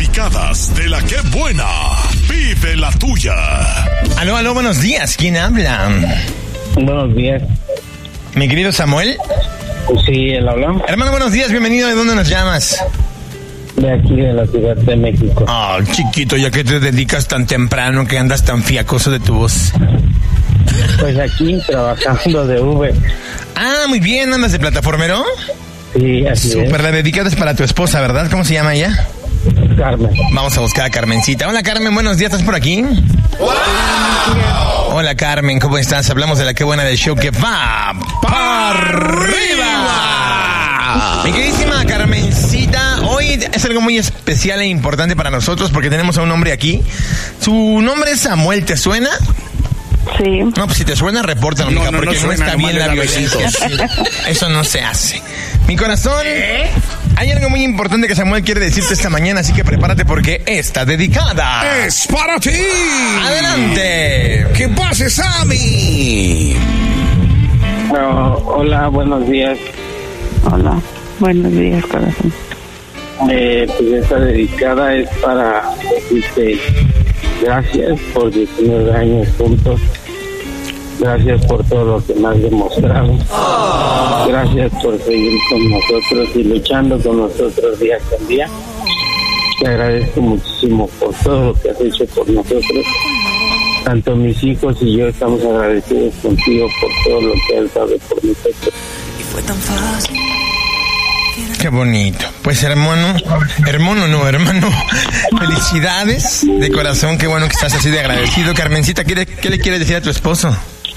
dedicadas de la que buena. Vive la tuya. Aló, buenos días. ¿Quién habla? Buenos días. Mi querido Samuel. Sí, él habla. Hermano, buenos días. Bienvenido. ¿De dónde nos llamas? De aquí, de la Ciudad de México. Chiquito, ya que te dedicas tan temprano, que andas tan fiacoso de tu voz. Pues aquí, trabajando de Uber. Muy bien. ¿Andas de plataformero? Sí, así Súper, la dedicada es para tu esposa, ¿verdad? ¿Cómo se llama ella? Carmen. Vamos a buscar a Carmencita. Hola, Carmen, buenos días. ¿Estás por aquí? ¡Wow! Hola, Carmen, ¿cómo estás? Hablamos de la que buena del show que va para arriba. Mi queridísima Carmencita, hoy es algo muy especial e importante para nosotros porque tenemos a un hombre aquí. Su nombre es Samuel, ¿te suena? Sí. No, pues si te suena, repórtalo, mija, porque no está bien la violencia. Eso no se hace. Mi corazón, hay algo muy importante que Samuel quiere decirte esta mañana, así que prepárate porque está dedicada. ¡Es para ti! ¡Adelante! ¡Que pase, Sammy! Hola, buenos días. Hola, buenos días, corazón. Pues esta dedicada es para decirte gracias por 19 años juntos. Gracias por todo lo que me has demostrado. Gracias por seguir con nosotros y luchando con nosotros día con día. Te agradezco muchísimo por todo lo que has hecho por nosotros. Tanto mis hijos y yo estamos agradecidos contigo por todo lo que has dado por nosotros. Y fue tan fácil. Qué bonito. Pues hermano. Felicidades de corazón. Qué bueno que estás así de agradecido. Carmencita, ¿qué le quieres decir a tu esposo?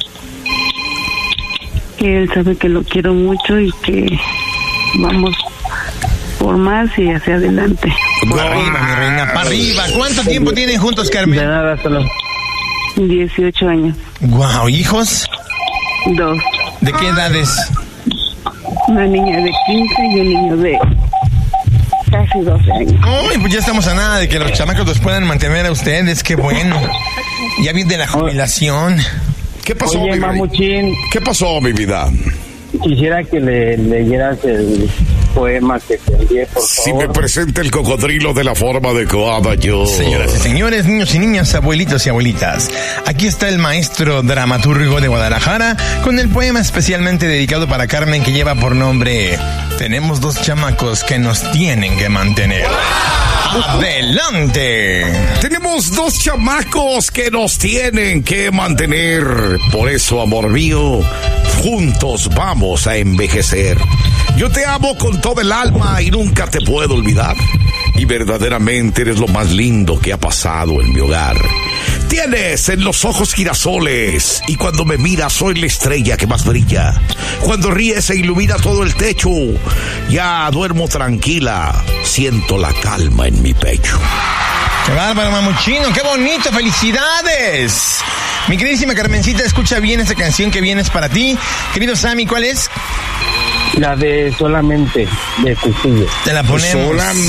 Que él sabe que lo quiero mucho y que vamos por más y hacia adelante. Para arriba, mi reina, para arriba. ¿Cuánto tiempo tienen juntos, Carmen? De nada, solo 18 años. Guau, ¿hijos? 2. ¿De qué edades? Una niña de 15 y un niño de casi 12 años. Ay, pues ya estamos a nada de que los chamacos los puedan mantener a ustedes. Qué bueno. Ya viene la jubilación. ¿Qué pasó, Oye, mi vida? Mamuchín, ¿Qué pasó, mi vida? quisiera que le leyeras el poema que te envié, por Si favor. me presenta el cocodrilo de la forma adecuada, yo... Señoras y señores, niños y niñas, abuelitos y abuelitas, aquí está el maestro dramaturgo de Guadalajara con el poema especialmente dedicado para Carmen que lleva por nombre Tenemos 2 chamacos que nos tienen que mantener. ¡Adelante! Tenemos 2 chamacos que nos tienen que mantener. Por eso, amor mío, juntos vamos a envejecer. Yo te amo con todo el alma y nunca te puedo olvidar. Y verdaderamente eres lo más lindo que ha pasado en mi hogar. Tienes en los ojos girasoles y cuando me miras soy la estrella que más brilla. Cuando ríes se ilumina todo el techo. Ya duermo tranquila, siento la calma en mi pecho. ¡Qué bárbaro, mamuchino! ¡Qué bonito! ¡Felicidades! Mi queridísima Carmencita, escucha bien esta canción que vienes para ti. Querido Sammy, ¿cuál es? La de Solamente, de Custillo. Te la ponemos.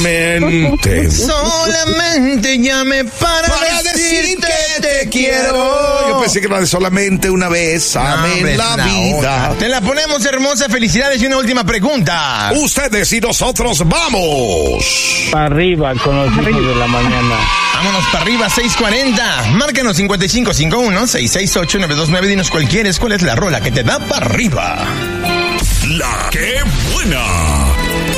Solamente llame para decir que te quiero. Yo pensé que era de solamente una vez. Amén, hombre, la es vida. otra. Te la ponemos, hermosa. Felicidades. Y una última pregunta. Ustedes y nosotros vamos. Para arriba con los hijos de la mañana. Vámonos para arriba, 6:40. Márcanos 5551-668-929. Dinos cuál quieres, cuál es la rola que te da para arriba. La que buena.